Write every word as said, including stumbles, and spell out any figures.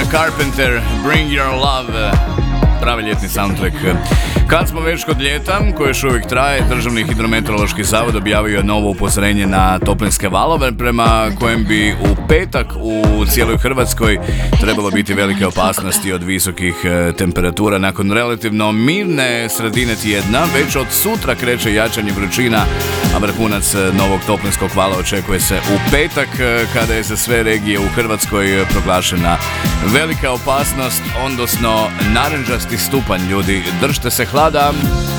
Carpenter, Bring Your Love, pravi ljetni soundtrack. Kad smo već kod ljeta, koje još uvijek traje, Državni hidrometeorološki zavod objavio je novo upozorenje na toplinske valove, prema kojem bi u petak u cijeloj Hrvatskoj trebalo biti velike opasnosti od visokih temperatura. Nakon relativno mirne sredine tjedna, već od sutra kreće jačanje vrućina, a vrhunac novog toplinskog vala očekuje se u petak, kada je za sve regije u Hrvatskoj proglašena velika opasnost, odnosno narančasti stupanj. Ljudi, držite se hlada.